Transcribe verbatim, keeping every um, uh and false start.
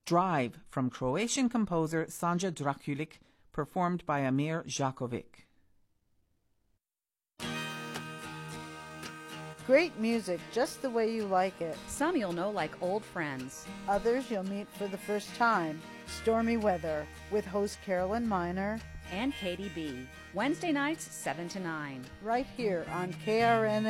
Drive from Croatian composer Sanja Drakulic, performed by Amir Jakovic. Great music, just the way you like it. Some you'll know like old friends. Others you'll meet for the first time. Stormy Weather, with host Carolyn Miner and Katie B. Wednesday nights, seven to nine. Right here on K R N